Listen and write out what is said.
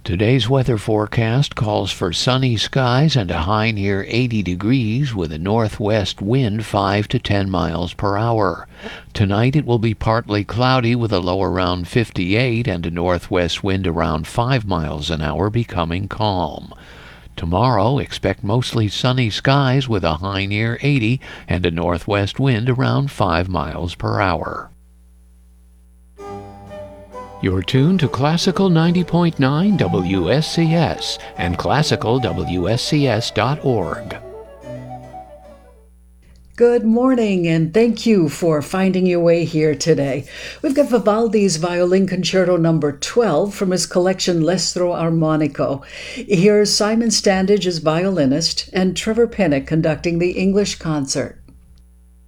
Today's weather forecast calls for sunny skies and a high near 80 degrees with a northwest wind 5 to 10 miles per hour. Tonight it will be partly cloudy with a low around 58 and a northwest wind around 5 miles an hour, becoming calm. Tomorrow, expect mostly sunny skies with a high near 80 and a northwest wind around 5 miles per hour. You're tuned to Classical 90.9 WSCS and classicalwscs.org. Good morning, and thank you for finding your way here today. We've got Vivaldi's Violin Concerto number 12 from his collection L'Estro Armonico. Here's Simon Standage as violinist and Trevor Pinnock conducting the English concert.